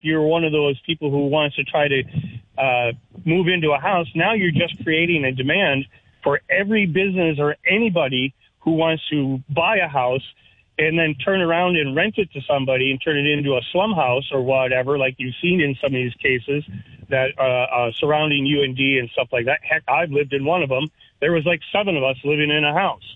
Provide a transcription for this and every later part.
you're one of those people who wants to try to move into a house, now you're just creating a demand for every business or anybody who wants to buy a house and then turn around and rent it to somebody and turn it into a slum house or whatever, like you've seen in some of these cases that surrounding UND and stuff like that. Heck, I've lived in one of them. There was like 7 of us living in a house.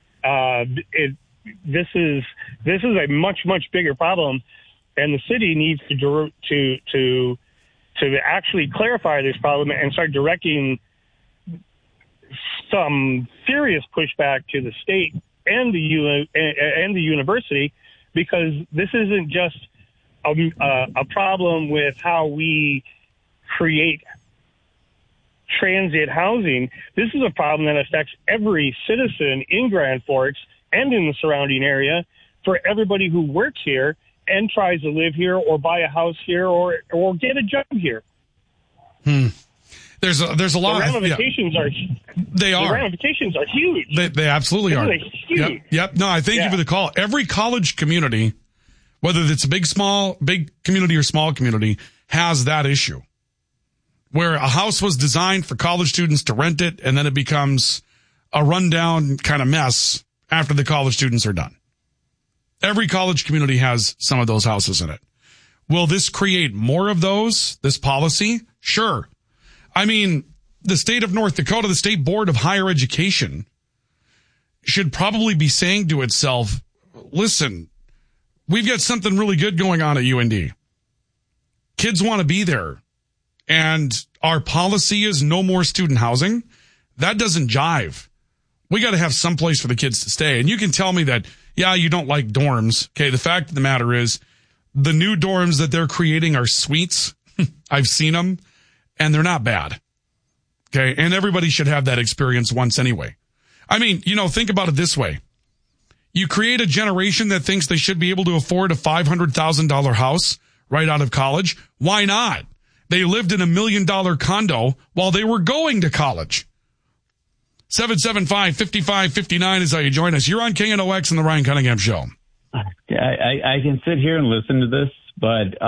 This is a much bigger problem, and the city needs to actually clarify this problem and start directing some serious pushback to the state and the university, because this isn't just a problem with how we create transit housing. This is a problem that affects every citizen in Grand Forks and in the surrounding area, for everybody who works here and tries to live here or buy a house here or get a job here. There's a lot. The ramifications are. They are. The ramifications are huge. They absolutely are. Huge. Yep. No, I thank you for the call. Every college community, whether it's a big community or small community, has that issue, where a house was designed for college students to rent it, and then it becomes a rundown kind of mess after the college students are done. Every college community has some of those houses in it. Will this create more of those, this policy? Sure. I mean, the state of North Dakota, the State Board of Higher Education, should probably be saying to itself, listen, we've got something really good going on at UND. Kids want to be there. And our policy is no more student housing. That doesn't jive. We got to have some place for the kids to stay. And you can tell me that, yeah, you don't like dorms. Okay, the fact of the matter is, the new dorms that they're creating are suites. I've seen them, and they're not bad. Okay, and everybody should have that experience once anyway. I mean, think about it this way. You create a generation that thinks they should be able to afford a $500,000 house right out of college. Why not? They lived in $1 million condo while they were going to college. 775-5559 is how you join us. You're on KNOX and the Ryan Cunningham Show. I can sit here and listen to this, but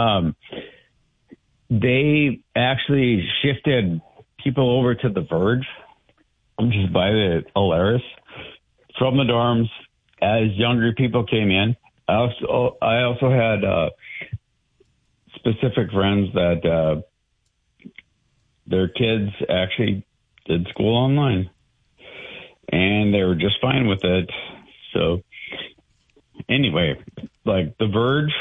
they actually shifted people over to the Verge, which is by the Alaris, from the dorms as younger people came in. I also had specific friends that their kids actually did school online, and they were just fine with it. So anyway, like the Verge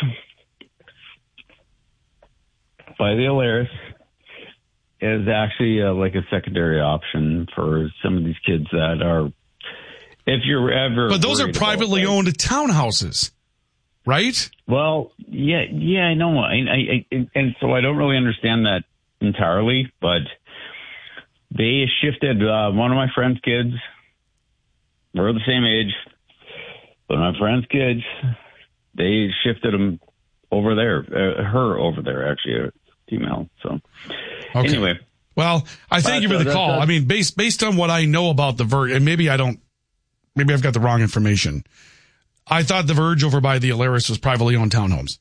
by the Alaris is actually like a secondary option for some of these kids that are, if you're ever. But those are privately owned townhouses, right? Well, yeah, I know. And so I don't really understand that entirely, but they shifted one of my friend's kids. We're the same age, but my friend's kids, they shifted them over there, her over there, actually, a female. So anyway. Well, I thank you for the call. I mean, based on what I know about the Verge, and maybe I've got the wrong information. I thought the Verge over by the Alaris was privately owned townhomes.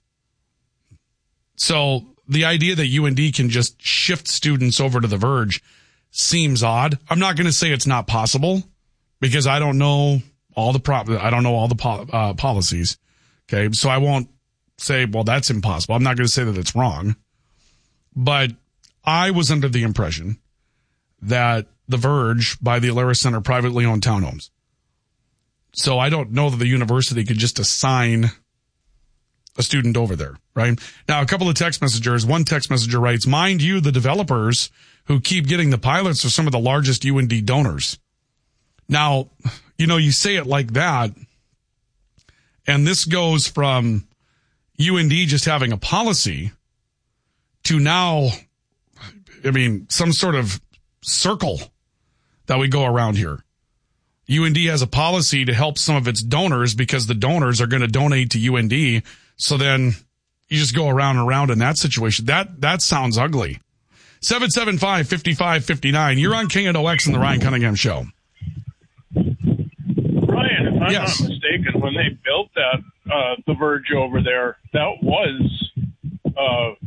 So the idea that UND can just shift students over to the Verge seems odd. I'm not going to say it's not possible, because I don't know all the policies. Okay, so I won't say, well, that's impossible. I'm not going to say that it's wrong. But I was under the impression that the Verge by the Alaris Center privately owned townhomes. So I don't know that the university could just assign a student over there, right? Now, a couple of text messengers. One text messenger writes, mind you, the developers who keep getting the pilots are some of the largest UND donors. Now, you say it like that, and this goes from UND just having a policy to now, some sort of circle that we go around here. UND has a policy to help some of its donors because the donors are going to donate to UND. So then you just go around and around in that situation. That sounds ugly. 775-5559. You're on KNOX and the Ryan Cunningham Show. Ryan, if I'm not mistaken, when they built that, the Verge over there, that was